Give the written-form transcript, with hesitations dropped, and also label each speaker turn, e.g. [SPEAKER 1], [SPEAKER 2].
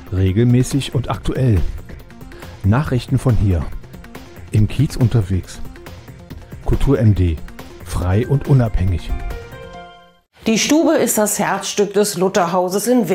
[SPEAKER 1] Regelmäßig und aktuell. Nachrichten von hier. Im Kiez unterwegs. Kultur MD. Frei und unabhängig.
[SPEAKER 2] Die Stube ist das Herzstück des Lutherhauses in